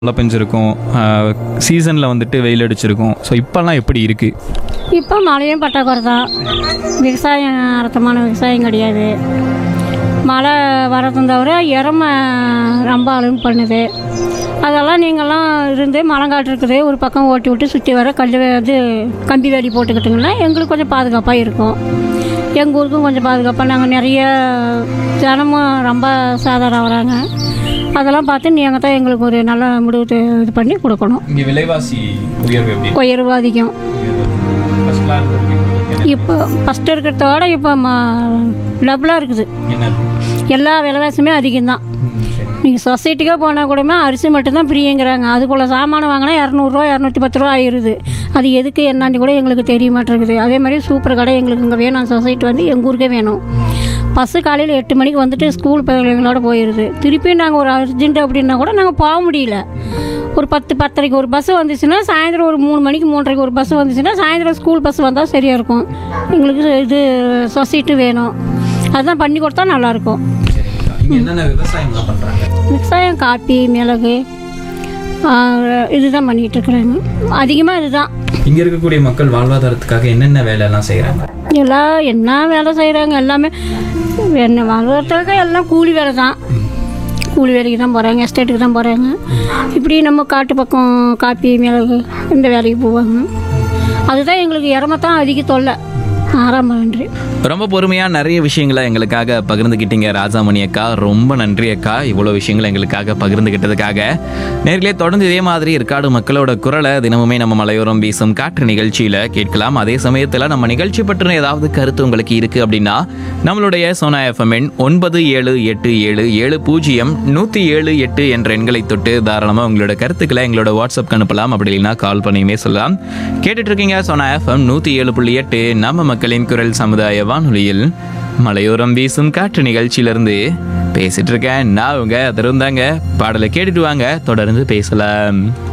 மழை பெஞ்சிருக்கும், சீசனில் வந்துட்டு வெயில் அடிச்சிருக்கும். ஸோ இப்போல்லாம் எப்படி இருக்குது? இப்போ மழையும் பற்றாக்குறை தான். விவசாயம் அர்த்தமான விவசாயம் கிடையாது. மழை வரதும் தவிர இறம ரொம்ப அழுகு பண்ணுது. அதெல்லாம் நீங்கள்லாம் இருந்து மரங்காட்டு இருக்குது ஒரு பக்கம் ஓட்டி விட்டு சுற்றி வர இது கம்பி வேலி போட்டுக்கிட்டிங்கன்னா எங்களுக்கு கொஞ்சம் பாதுகாப்பாக இருக்கும். எங்கள் ஊருக்கும் கொஞ்சம் பாதுகாப்பாக. நாங்கள் நிறைய ஜனமும் ரொம்ப சாதாரணம் வராங்க. அதெல்லாம் பார்த்து நீங்கள் தான் எங்களுக்கு ஒரு நல்ல முடிவு இது பண்ணி கொடுக்கணும். இங்கே விலைவாசி உயர்வு எப்படி? உயர்வு அதிகம். இப்போ ஃபஸ்ட்டு இருக்கிறதோட இப்போ டபுளாக இருக்குது. எல்லா விலைவாசியுமே அதிகம்தான். நீங்கள் சொசைட்டிக்கே போனால் கூடமே அரிசி மட்டும்தான் ஃப்ரீங்கிறாங்க. அதுக்குள்ள சாமான் வாங்கினா 200 210 ரூபா ஆயிடுது. அது எதுக்கு என்னான்னு கூட எங்களுக்கு தெரிய மாட்டேங்குது. அதே மாதிரி சூப்பர் கடை எங்களுக்கு இங்கே வேணும். சொசைட்டி வந்து எங்கள் ஊருக்கே வேணும். பஸ்ஸு காலையில் 8 மணிக்கு வந்துட்டு ஸ்கூல் பிள்ளைங்களோட போயிடுது. திருப்பி நாங்கள் ஒரு அர்ஜென்ட் அப்படின்னா கூட நாங்கள் போக முடியல. ஒரு 10-10:30 ஒரு பஸ்ஸு வந்துச்சுன்னா சாயந்தரம் ஒரு 3 மணிக்கு 3:30 ஒரு பஸ்ஸு வந்துச்சுன்னா சாயந்தரம் ஸ்கூல் பஸ் வந்தால் சரியாக இருக்கும். எங்களுக்கு இது சொசைட்டி வேணும். அதுதான் பண்ணி கொடுத்தா நல்லாயிருக்கும். விவசாயம் காப்பி, மிளகு இதுதான் பண்ணிகிட்ருக்குறாங்க. அதிகமாக இதுதான். இங்கே இருக்கக்கூடிய மக்கள் வாழ்வாதாரத்துக்காக என்னென்ன வேலையெல்லாம் செய்கிறாங்க? என்ன வேலை செய்கிறாங்க? எல்லாமே என்ன வாழ்வாதாரத்துக்காக எல்லாம் கூலி வேலை தான். கூலி வேலைக்கு தான் போகிறாங்க, எஸ்டேட்டுக்கு தான் போகிறாங்க. இப்படி நம்ம காட்டு பக்கம் காப்பி, மிளகு இந்த வேலைக்கு போவாங்க. அதுதான் எங்களுக்கு இறமத்தான் அதிக தொல்லை. நன்றி. ரொம்ப பொறுமையாக நிறைய விஷயங்களை எங்களுக்காக பகிர்ந்துக்கிட்டீங்க ராஜாமணி அக்கா. ரொம்ப நன்றி அக்கா, இவ்வளோ விஷயங்களை எங்களுக்காக பகிர்ந்துக்கிட்டதுக்காக. நேர்களே, தொடர்ந்து இதே மாதிரி இருக்காடு மக்களோட குரலை தினமுமே நம்ம மலையோரம் வீசும் காற்று நிகழ்ச்சியில் கேட்கலாம். அதே சமயத்தில் நம்ம நிகழ்ச்சி பற்றின ஏதாவது கருத்து உங்களுக்கு இருக்குது அப்படின்னா நம்மளுடைய சோனா எஃப்எம் 9787700178 என்ற எண்களை தொட்டு தாராளமாக உங்களோட கருத்துக்களை எங்களோட வாட்ஸ்அப்க்கு அனுப்பலாம். அப்படி இல்லைன்னா கால் பண்ணியுமே சொல்லலாம். கேட்டுட்டு இருக்கீங்க சோனா எஃப்எம் 107.8 நம்ம மக்களின் குரல் சமுதாய வானொலியில் மலையோரம் வீசும் காற்று நிகழ்ச்சியிலிருந்து பேசிட்டு இருக்கேன். நான் உங்க திருந்தாங்க. பாடலை கேட்டுட்டு வாங்க, தொடர்ந்து பேசலாம்.